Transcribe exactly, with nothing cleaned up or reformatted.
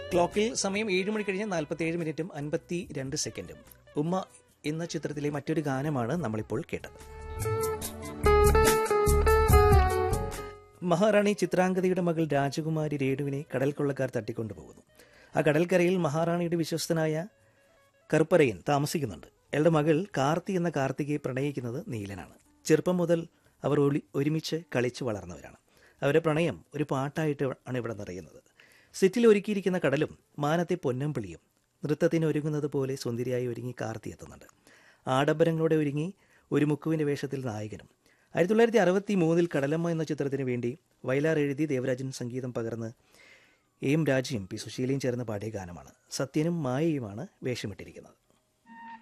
ക്ലോക്കിൽ സമയം ഏഴ് മണി കഴിഞ്ഞ് നാൽപ്പത്തി ഏഴ് മിനിറ്റും അൻപത്തി രണ്ട് സെക്കൻഡും. ഉമ്മ എന്ന ചിത്രത്തിലെ മറ്റൊരു ഗാനമാണ് നമ്മളിപ്പോൾ കേട്ടത്. മഹാറാണി ചിത്രാംഗതയുടെ മകൾ രാജകുമാരി രേണുവിനെ കടൽ കൊള്ളക്കാർ തട്ടിക്കൊണ്ടുപോകുന്നു. ആ കടൽക്കരയിൽ മഹാറാണിയുടെ വിശ്വസ്തനായ കറുപ്പരയൻ താമസിക്കുന്നുണ്ട്. അയാളുടെ മകൾ കാർത്തി എന്ന കാർത്തികയെ പ്രണയിക്കുന്നത് നീലനാണ്. ചെറുപ്പം മുതൽ അവർ ഒളി ഒരുമിച്ച് കളിച്ച് വളർന്നവരാണ്. അവരുടെ പ്രണയം ഒരു പാട്ടായിട്ട് ആണ് ഇവിടെ നിറയുന്നത്. സെറ്റിൽ ഒരുക്കിയിരിക്കുന്ന കടലും മാനത്തെ പൊന്നമ്പിളിയും നൃത്തത്തിന് ഒരുങ്ങുന്നത് പോലെ സുന്ദരിയായി ഒരുങ്ങി കാർത്തി എത്തുന്നുണ്ട്. ആഡംബരങ്ങളോടെ ഒരുങ്ങി ഒരു മുക്കുവിൻ്റെ വേഷത്തിൽ നായകനും. ആയിരത്തി തൊള്ളായിരത്തി അറുപത്തി മൂന്നിൽ കടലമ്മ എന്ന ചിത്രത്തിന് വേണ്ടി വയലാർ എഴുതി ദേവരാജൻ സംഗീതം പകർന്ന് എം രാജയും പി സുശീലയും ചേർന്ന് പാടിയ ഗാനമാണ്. സത്യനും മായയുമാണ് വേഷമിട്ടിരിക്കുന്നത്.